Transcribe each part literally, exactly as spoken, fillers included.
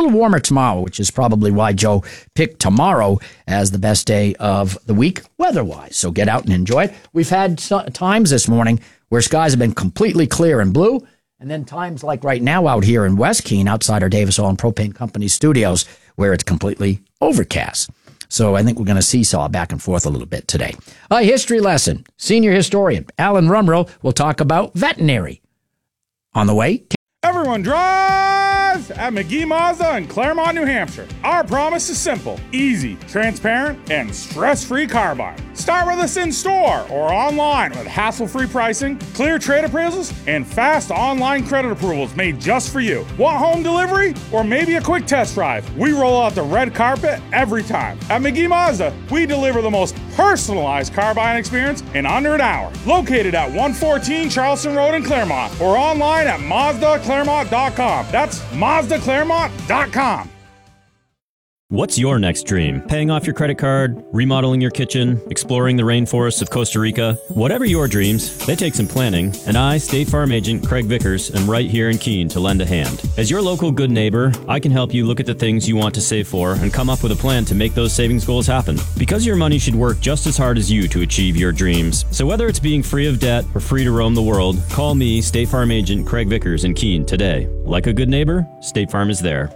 little warmer tomorrow, which is probably why Joe picked tomorrow as the best day of the week weather-wise. So get out and enjoy it. We've had times this morning where skies have been completely clear and blue, and then times like right now out here in West Keene, outside our Davis Oil and Propane Company studios, where it's completely overcast. So I think we're going to seesaw back and forth a little bit today. A history lesson. Senior historian Alan Rumrell will talk about veterinary. On the way... Everyone drives at McGee Mazda in Claremont, New Hampshire. Our promise is simple, easy, transparent, and stress-free car buying. Start with us in store or online with hassle-free pricing, clear trade appraisals, and fast online credit approvals made just for you. Want home delivery or maybe a quick test drive? We roll out the red carpet every time. At McGee Mazda, we deliver the most personalized car buying experience in under an hour. Located at one fourteen Charleston Road in Claremont or online at Mazda Claremont dot com. That's Mazda Claremont dot com. What's your next dream? Paying off your credit card, remodeling your kitchen, exploring the rainforests of Costa Rica? Whatever your dreams, they take some planning, and I, State Farm Agent Craig Vickers, am right here in Keene to lend a hand. As your local good neighbor, I can help you look at the things you want to save for and come up with a plan to make those savings goals happen. Because your money should work just as hard as you to achieve your dreams. So whether it's being free of debt or free to roam the world, call me, State Farm Agent Craig Vickers in Keene today. Like a good neighbor, State Farm is there.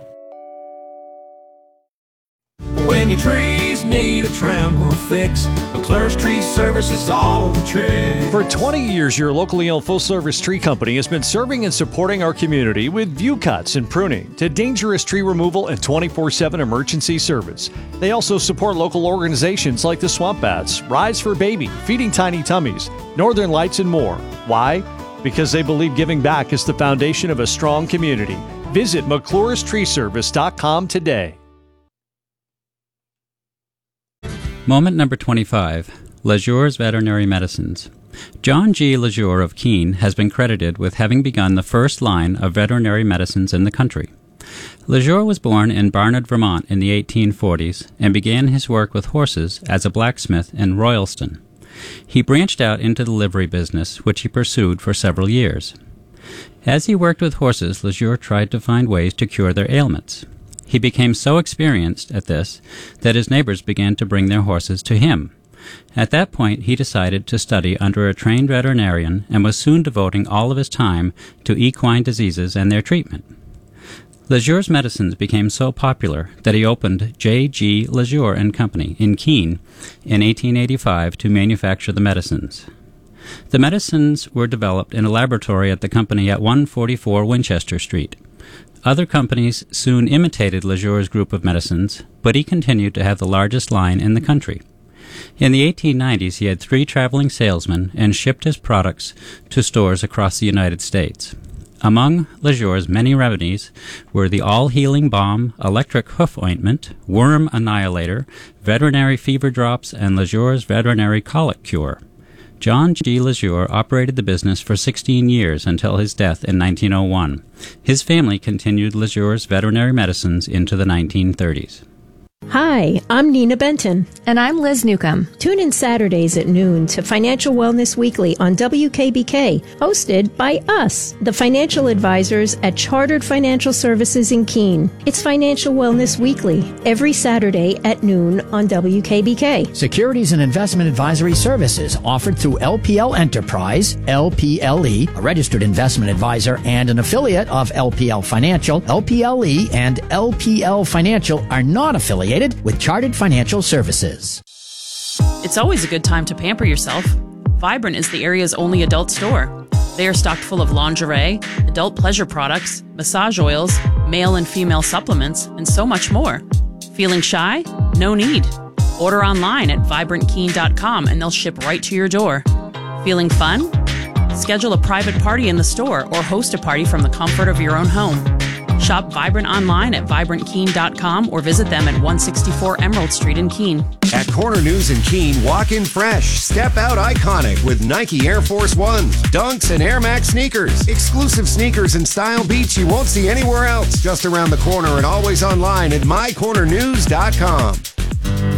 When your trees need a trim or fix, McClure's Tree Service is all the trick. For twenty years, your locally owned full-service tree company has been serving and supporting our community with view cuts and pruning to dangerous tree removal and twenty-four seven emergency service. They also support local organizations like the Swamp Bats, Rise for Baby, Feeding Tiny Tummies, Northern Lights, and more. Why? Because they believe giving back is the foundation of a strong community. Visit McClure's Tree Service dot com today. Moment number twenty-five, Lejure's Veterinary Medicines. John G. Lejure of Keene has been credited with having begun the first line of veterinary medicines in the country. Lejure was born in Barnard, Vermont in the eighteen forties and began his work with horses as a blacksmith in Royalston. He branched out into the livery business, which he pursued for several years. As he worked with horses, Lejure tried to find ways to cure their ailments. He became so experienced at this that his neighbors began to bring their horses to him. At that point, he decided to study under a trained veterinarian and was soon devoting all of his time to equine diseases and their treatment. Lejure's medicines became so popular that he opened J G. Lejure and Company in Keene in eighteen eighty-five to manufacture the medicines. The medicines were developed in a laboratory at the company at one forty-four Winchester Street. Other companies soon imitated Lejure's group of medicines, but he continued to have the largest line in the country. In the eighteen nineties, he had three traveling salesmen and shipped his products to stores across the United States. Among Lejure's many remedies were the all-healing balm, electric hoof ointment, worm annihilator, veterinary fever drops, and Lejure's veterinary colic cure. John G. Lejure operated the business for sixteen years until his death in nineteen oh one. His family continued Lejure's veterinary medicines into the nineteen thirties. Hi, I'm Nina Benton. And I'm Liz Newcomb. Tune in Saturdays at noon to Financial Wellness Weekly on W K B K, hosted by us, the financial advisors at Chartered Financial Services in Keene. It's Financial Wellness Weekly, every Saturday at noon on W K B K. Securities and investment advisory services offered through L P L Enterprise, L P L E, a registered investment advisor and an affiliate of L P L Financial. L P L E and L P L Financial are not affiliated with Chartered Financial Services. It's always a good time to pamper yourself. Vibrant is the area's only adult store. They are stocked full of lingerie, adult pleasure products, massage oils, male and female supplements, and so much more. Feeling shy? No need. Order online at vibrant keene dot com and they'll ship right to your door. Feeling fun? Schedule a private party in the store or host a party from the comfort of your own home. Shop Vibrant online at vibrant keene dot com or visit them at one sixty-four Emerald Street in Keene. At Corner News in Keene, walk in fresh, step out iconic with Nike Air Force Ones, Dunks, and Air Max sneakers. Exclusive sneakers and style beats you won't see anywhere else. Just around the corner and always online at my corner news dot com.